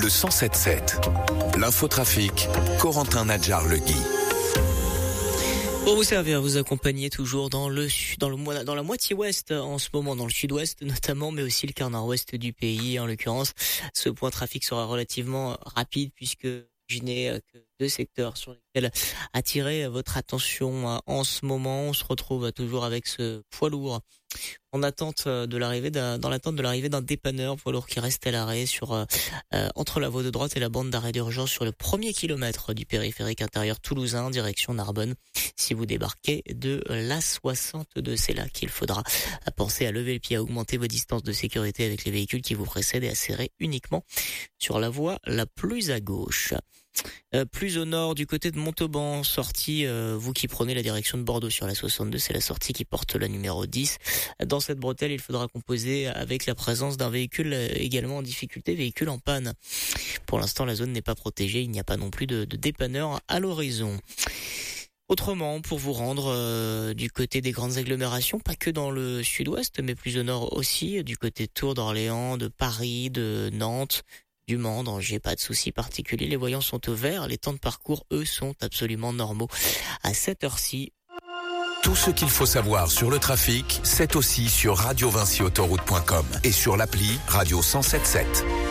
le 107.7. L'infotrafic, Corentin Nadjar-Legui. Pour vous servir, vous accompagner toujours dans la moitié ouest en ce moment, dans le sud-ouest notamment, mais aussi le quart nord-ouest du pays. En l'occurrence, ce point trafic sera relativement rapide puisque je n'ai que deux secteurs sur lesquels attirer votre attention en ce moment. On se retrouve toujours avec ce poids lourd en attente de l'arrivée d'un dépanneur, poids lourd qui reste à l'arrêt entre la voie de droite et la bande d'arrêt d'urgence sur le premier kilomètre du périphérique intérieur toulousain, direction Narbonne. Si vous débarquez de l'A62, c'est là qu'il faudra penser à lever le pied, à augmenter vos distances de sécurité avec les véhicules qui vous précèdent et à serrer uniquement sur la voie la plus à gauche. Plus au nord, du côté de Montauban, sortie, vous qui prenez la direction de Bordeaux sur la 62, c'est la sortie qui porte la numéro 10. Dans cette bretelle, il faudra composer avec la présence d'un véhicule également en difficulté, véhicule en panne. Pour l'instant, la zone n'est pas protégée, il n'y a pas non plus de dépanneur à l'horizon. Autrement, pour vous rendre du côté des grandes agglomérations, pas que dans le sud-ouest, mais plus au nord aussi, du côté de Tours, d'Orléans, de Paris, de Nantes, du Mans, d'Angers, pas de soucis particuliers. Les voyants sont au vert, les temps de parcours, eux, sont absolument normaux. À cette heure-ci, tout ce qu'il faut savoir sur le trafic, c'est aussi sur radiovincyautoroute.com et sur l'appli Radio 107.7.